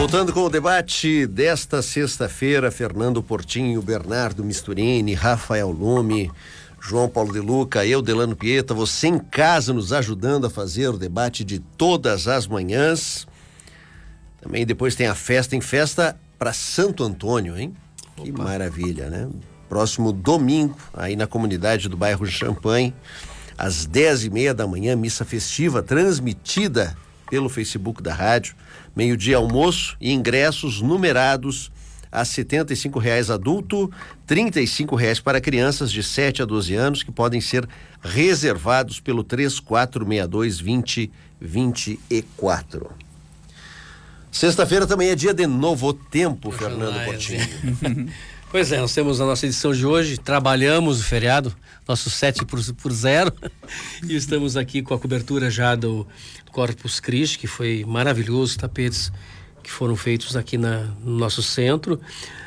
Voltando com o debate desta sexta-feira, Fernando Portinho, Bernardo Misturini, Rafael Lume, João Paulo de Luca, eu, Delano Pieta, você em casa nos ajudando a fazer o debate de todas as manhãs. Também depois tem a festa para Santo Antônio, hein? Que maravilha, né? Próximo domingo, aí na comunidade do bairro Champanhe, às 10h30 da manhã, missa festiva transmitida pelo Facebook da rádio, meio-dia almoço e ingressos numerados a R$ 75 adulto, R$ 35 para crianças de 7 a 12 anos, que podem ser reservados pelo 3462-2024. Sexta-feira também é dia de Novo Tempo, Fernando Portinho. Pois é, nós temos a nossa edição de hoje, trabalhamos o feriado, nosso 7x0, e estamos aqui com a cobertura já do Corpus Christi, que foi maravilhoso, os tapetes que foram feitos aqui no nosso centro.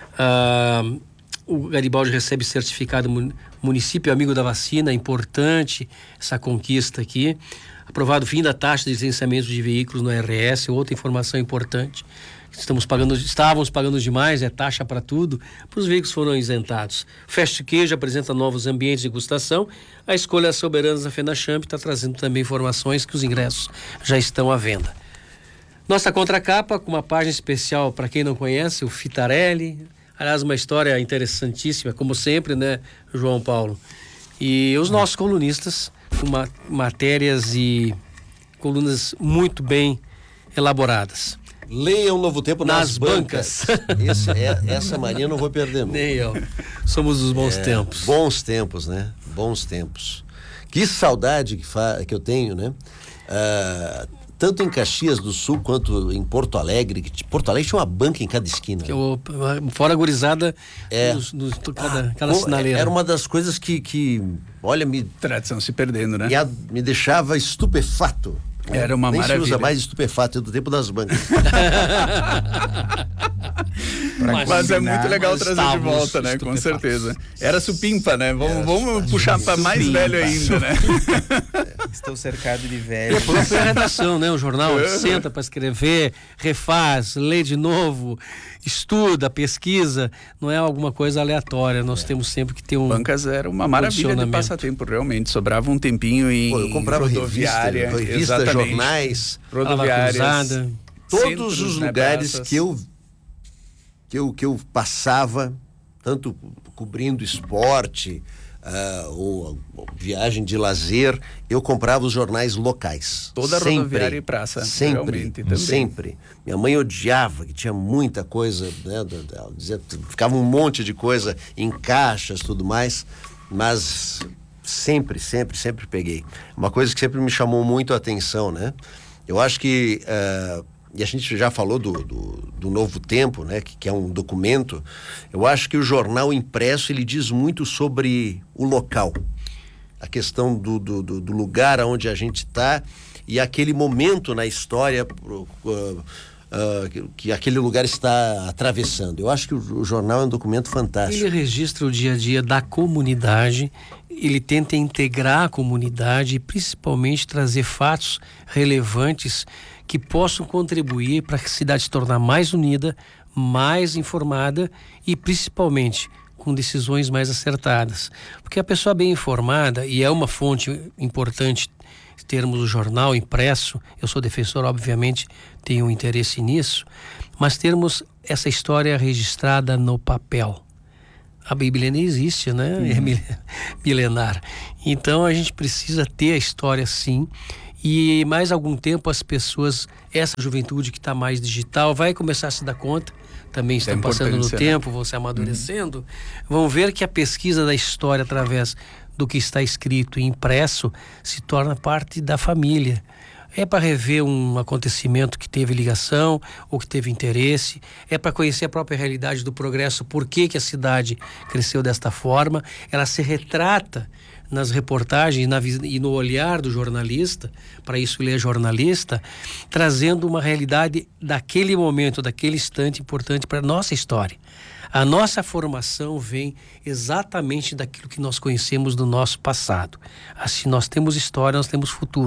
O Garibaldi recebe certificado município amigo da vacina, importante essa conquista aqui. Aprovado o fim da taxa de licenciamento de veículos no RS, outra informação importante. Estávamos pagando demais, é taxa para tudo, os veículos foram isentados. Fast Queijo apresenta novos ambientes de degustação. A escolha Soberanas da FENACHAMP está trazendo também informações que os ingressos já estão à venda. Nossa contracapa, com uma página especial para quem não conhece, o Fitarelli. Aliás, uma história interessantíssima, como sempre, né, João Paulo? E os nossos colunistas, com matérias e colunas muito bem elaboradas. Leia um Novo Tempo nas bancas. Essa mania eu não vou perder nunca. Nem eu. Somos dos bons tempos. Bons tempos, né? Bons tempos. Que saudade que eu tenho, né? Tanto em Caxias do Sul quanto em Porto Alegre. Porto Alegre tinha uma banca em cada esquina. Fora a gurizada, cada sinaleira. Era uma das coisas que olha, tradição se perdendo, né? Me deixava estupefato. Era uma maravilha. Nem se usa mais estupefato, do tempo das bancas. Mas é muito legal trazer de volta, né? Com certeza. Era supimpa, né? Vamos puxar para mais velho ainda, né? Estou cercado de velho. A própria redação, né? O jornal senta para escrever, refaz, lê de novo, estuda, pesquisa. Não é alguma coisa aleatória. Nós temos sempre que ter um bancas era uma maravilha de passatempo, realmente. Sobrava um tempinho em eu comprava rodoviária, revista jornais, rodoviárias, todos os lugares que eu passava, tanto cobrindo esporte ou viagem de lazer, eu comprava os jornais locais. Toda a rodoviária e praça. Sempre. Minha mãe odiava, que tinha muita coisa, né? Ela dizia, ficava um monte de coisa em caixas, tudo mais, mas sempre peguei. Uma coisa que sempre me chamou muito a atenção, né? Eu acho que e a gente já falou do Novo Tempo, né? Que é um documento. Eu acho que o jornal impresso, ele diz muito sobre o local, a questão do lugar onde a gente está e aquele momento na história que aquele lugar está atravessando. Eu acho que o jornal é um documento fantástico. Ele registra o dia a dia da comunidade, ele tenta integrar a comunidade e principalmente trazer fatos relevantes que possam contribuir para a cidade se tornar mais unida, mais informada e principalmente com decisões mais acertadas. Porque a pessoa bem informada, e é uma fonte importante termos o jornal impresso, eu sou defensor, obviamente, tenho um interesse nisso, mas termos essa história registrada no papel. A Bíblia nem existe, né? É milenar. Então a gente precisa ter a história sim, e mais algum tempo as pessoas, essa juventude que está mais digital, vai começar a se dar conta, também estão passando no tempo, vão se amadurecendo, vão ver que a pesquisa da história através do que está escrito e impresso se torna parte da família. É para rever um acontecimento que teve ligação ou que teve interesse, é para conhecer a própria realidade do progresso, por que a cidade cresceu desta forma, ela se retrata nas reportagens e no olhar do jornalista, para isso ele é jornalista, trazendo uma realidade daquele momento, daquele instante importante para a nossa história. A nossa formação vem exatamente daquilo que nós conhecemos do nosso passado. Assim, nós temos história, nós temos futuro.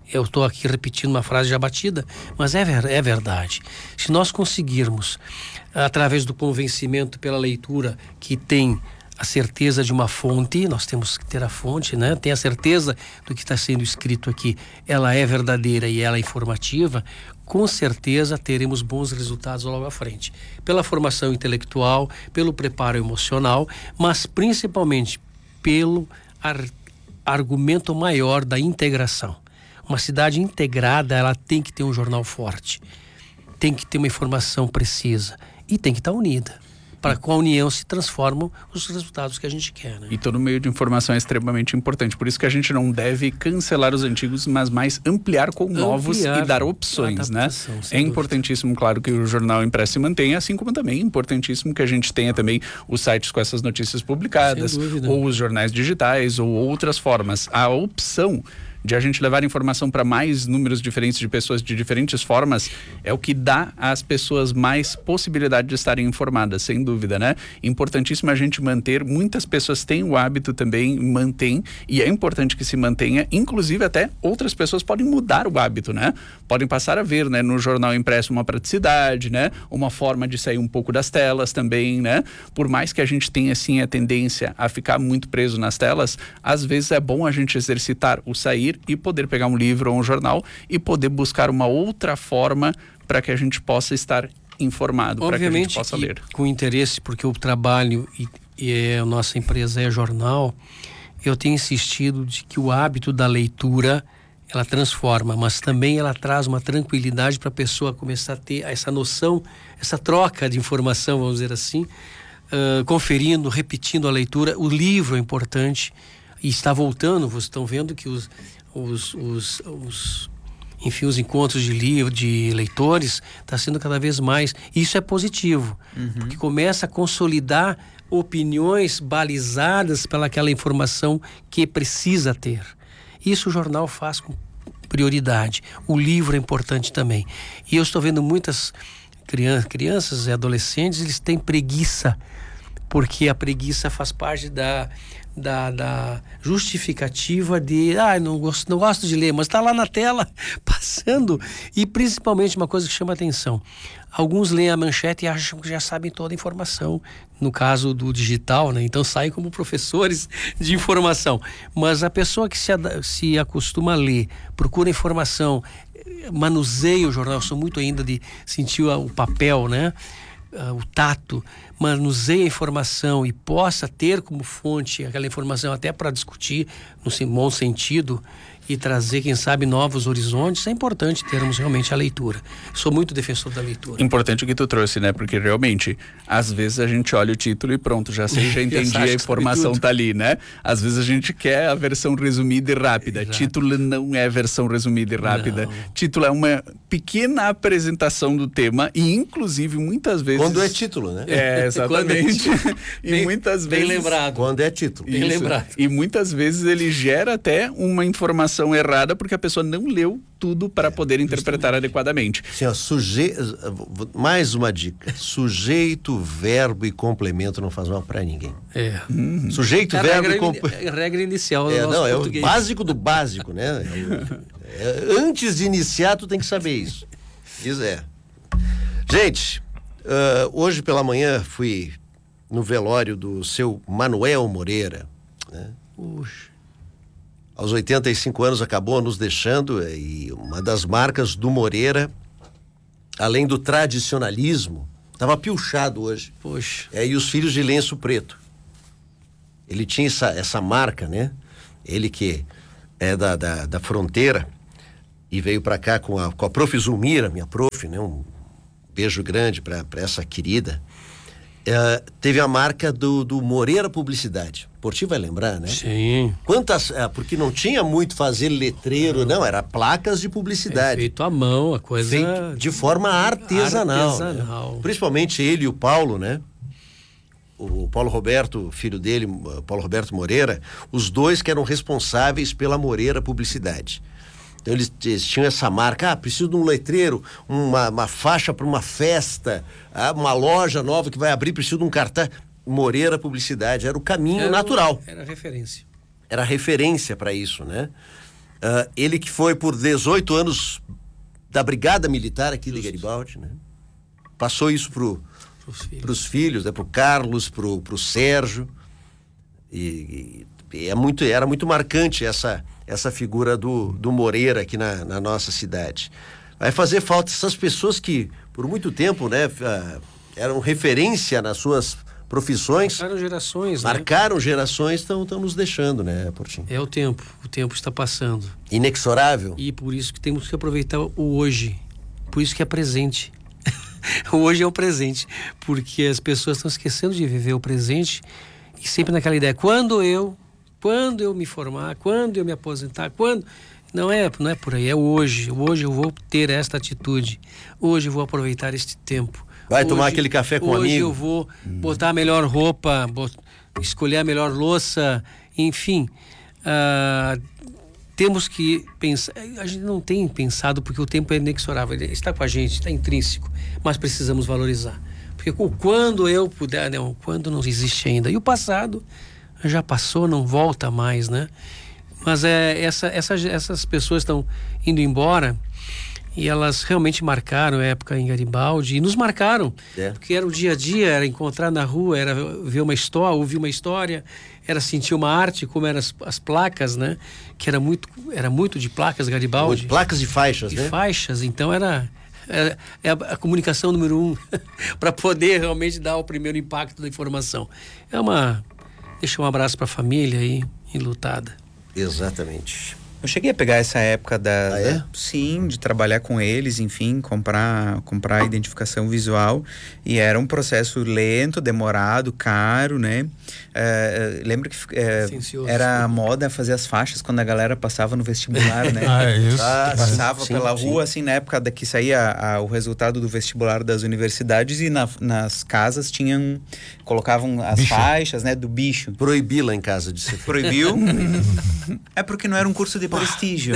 Eu estou aqui repetindo uma frase já batida, mas é verdade. Se nós conseguirmos, através do convencimento pela leitura, que tem a certeza de uma fonte, nós temos que ter a fonte, né? Tem a certeza do que está sendo escrito aqui, ela é verdadeira e ela é informativa, com certeza teremos bons resultados logo à frente. Pela formação intelectual, pelo preparo emocional, mas principalmente pelo argumento maior da integração. Uma cidade integrada, ela tem que ter um jornal forte, tem que ter uma informação precisa e tem que estar unida. Para com a união se transformam os resultados que a gente quer, né? E todo meio de informação é extremamente importante. Por isso que a gente não deve cancelar os antigos, mas mais ampliar com novos e dar opções, né? É importantíssimo, claro, que o jornal impresso se mantenha, assim como também é importantíssimo que a gente tenha também os sites com essas notícias publicadas, ou os jornais digitais, ou outras formas. A opção de a gente levar informação para mais números diferentes de pessoas de diferentes formas, é o que dá às pessoas mais possibilidade de estarem informadas, sem dúvida, né? Importantíssimo a gente manter, muitas pessoas têm o hábito também, mantém, e é importante que se mantenha, inclusive até outras pessoas podem mudar o hábito, né? Podem passar a ver, né, no jornal impresso uma praticidade, né? Uma forma de sair um pouco das telas também, né? Por mais que a gente tenha, assim, a tendência a ficar muito preso nas telas, às vezes é bom a gente exercitar o sair e poder pegar um livro ou um jornal e poder buscar uma outra forma para que a gente possa estar informado, para que a gente possa ler. Com interesse, porque o trabalho e a nossa empresa é jornal, eu tenho insistido de que o hábito da leitura, ela transforma, mas também ela traz uma tranquilidade para a pessoa começar a ter essa noção, essa troca de informação, vamos dizer assim, conferindo, repetindo a leitura. O livro é importante e está voltando. Vocês estão vendo que os encontros de leitores está sendo cada vez mais. Isso é positivo, porque começa a consolidar opiniões balizadas pelaquela informação que precisa ter. Isso o jornal faz com prioridade. O livro é importante também. E eu estou vendo muitas crianças e adolescentes, eles têm preguiça, porque a preguiça faz parte da justificativa de não gosto de ler, mas está lá na tela passando. E principalmente uma coisa que chama atenção: alguns leem a manchete e acham que já sabem toda a informação, no caso do digital, né? Então saem como professores de informação, mas a pessoa que se acostuma a ler, procura informação, manuseia o jornal. Eu sou muito ainda de sentir o papel, né? O tato, manuseia a informação e possa ter como fonte aquela informação até para discutir no bom sentido e trazer, quem sabe, novos horizontes. É importante termos realmente a leitura. Sou muito defensor da leitura. Importante o que tu trouxe, né? Porque realmente, às vezes a gente olha o título e pronto, já sei, já entendi, a informação tá ali, né? Às vezes a gente quer a versão resumida e rápida. Exato. Título não é versão resumida e rápida. Não. Título é uma pequena apresentação do tema e, inclusive, muitas vezes... Quando é título, né? É, exatamente. E muitas vezes... Bem lembrado. Quando é título. Bem lembrado. E muitas vezes ele gera até uma informação errada porque a pessoa não leu tudo para poder interpretar adequadamente. Sim, mais uma dica: sujeito, verbo e complemento não faz mal para ninguém. Sujeito, verbo e complemento. Regra inicial do nosso português. É o básico do básico, né? Antes de iniciar, tu tem que saber isso. Isso é. Gente, hoje pela manhã fui no velório do seu Manuel Moreira, né? Puxa. Aos 85 anos acabou nos deixando, e uma das marcas do Moreira, além do tradicionalismo, estava piochado hoje. Poxa. E os filhos de lenço preto. Ele tinha essa marca, né? Ele que é da fronteira e veio para cá com a prof. Zulmira, minha prof, né? Um beijo grande para essa querida. Teve a marca do Moreira Publicidade. Por ti vai lembrar, né? Sim. Quantas, porque não tinha muito fazer letreiro, não, era placas de publicidade. Feito à mão, a coisa... Feito de forma artesanal. Né? Principalmente ele e o Paulo, né? O Paulo Roberto, filho dele, Paulo Roberto Moreira, os dois que eram responsáveis pela Moreira Publicidade. Então eles tinham essa marca, preciso de um letreiro, uma faixa para uma festa, uma loja nova que vai abrir, preciso de um cartaz. Moreira Publicidade era o caminho natural. Era referência. Era referência para isso, né? Ele que foi por 18 anos da Brigada Militar aqui de Garibaldi, né? Passou isso pros filhos, né? Pro Carlos, pro Sérgio. E era muito marcante essa figura do Moreira aqui na nossa cidade. Vai fazer falta essas pessoas que, por muito tempo, né, eram referência nas suas profissões. Marcaram gerações, estão nos deixando, né, Portinho? É o tempo está passando. Inexorável. E por isso que temos que aproveitar o hoje, por isso que é presente. O hoje é o presente, porque as pessoas estão esquecendo de viver o presente e sempre naquela ideia, quando eu me formar, quando eu me aposentar, não é por aí, é hoje eu vou ter esta atitude, hoje eu vou aproveitar este tempo. Vai tomar aquele café com um amigo. Hoje eu vou botar a melhor roupa, escolher a melhor louça, enfim. Temos que pensar, a gente não tem pensado porque o tempo é inexorável, ele está com a gente, está intrínseco, mas precisamos valorizar. Porque quando eu puder, não, quando não existe ainda. E o passado já passou, não volta mais, né? Mas essas pessoas estão indo embora e elas realmente marcaram a época em Garibaldi e nos marcaram, porque era o dia a dia, era encontrar na rua, era ver uma história, ouvir uma história, era sentir uma arte, como eram as placas, né? Que era muito de placas Garibaldi. Placas e faixas, né? Faixas, então era a comunicação número 1 para poder realmente dar o primeiro impacto da informação. Deixa um abraço para a família aí, enlutada. Exatamente. Eu cheguei a pegar essa época sim, de trabalhar com eles, enfim, comprar a identificação visual, e era um processo lento, demorado, caro, né? Lembro que era a moda fazer as faixas quando a galera passava no vestibular, né? Isso. Passava pela rua, assim, na época que saía o resultado do vestibular das universidades, e nas casas colocavam as faixas, né, do bicho. Proibi lá em casa de ser. Proibiu? É porque não era um curso de prestígio.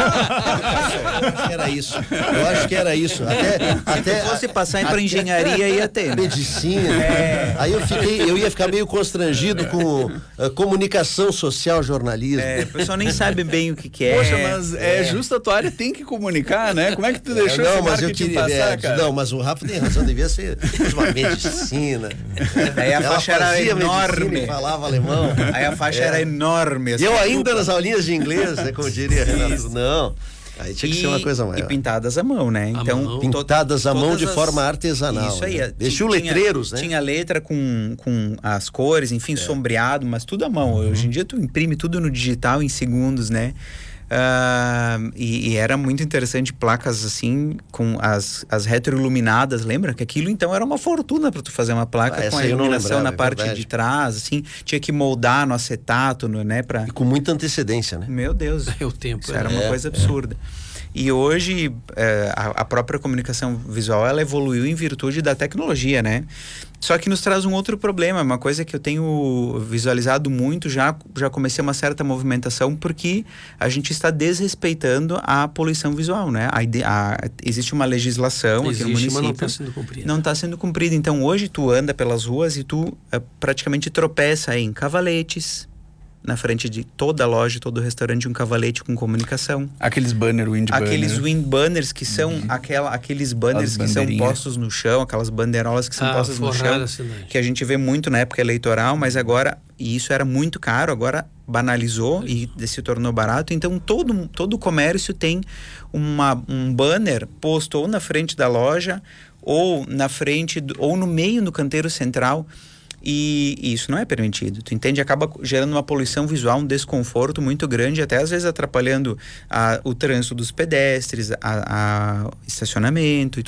Eu acho que era isso. Até se fosse passar para engenharia, ia ter, né? Medicina. Aí eu ia ficar meio constrangido com comunicação social, jornalismo. O pessoal nem sabe bem o que é. Poxa, mas justo a tua área tem que comunicar, né? Como é que tu deixou esse marketing passar, cara? Não, mas o Rafa tem razão, devia ser uma medicina. Aí a faixa era enorme. Falava alemão. Aí a faixa era enorme. Assim, eu ainda nas aulinhas de inglês, né? Como diria Renato. Não. Aí tinha que ser uma coisa maior. E pintadas à mão, né? Então, pintadas à mão de forma artesanal. Isso aí. Né? Deixou letreiros, né? Tinha letra com as cores, enfim, sombreado, mas tudo à mão. Hoje em dia tu imprime tudo no digital em segundos, né? E era muito interessante, placas assim, com as retroiluminadas, lembra? Que aquilo então era uma fortuna para tu fazer uma placa com a iluminação na parte de trás, assim, tinha que moldar no acetato, né? E com muita antecedência, né? Meu Deus, o tempo. Isso era uma coisa absurda. E hoje, a própria comunicação visual, ela evoluiu em virtude da tecnologia, né? Só que nos traz um outro problema, uma coisa que eu tenho visualizado muito, já comecei uma certa movimentação, porque a gente está desrespeitando a poluição visual, né? Existe uma legislação aqui no município. Mas não está sendo cumprida. Não está sendo cumprida. Então, hoje tu anda pelas ruas e tu praticamente tropeça em cavaletes, na frente de toda a loja, todo restaurante, um cavalete com comunicação. Aqueles wind banners que são aqueles banners que são postos no chão, aquelas bandeirolas que são postas no chão, que a gente vê muito na época eleitoral, mas agora, e isso era muito caro, agora banalizou e se tornou barato. Então todo comércio tem um banner posto ou na frente da loja, ou na frente, ou no meio, no canteiro central. E isso não é permitido, tu entende? Acaba gerando uma poluição visual, um desconforto muito grande, até às vezes atrapalhando o trânsito dos pedestres, estacionamento e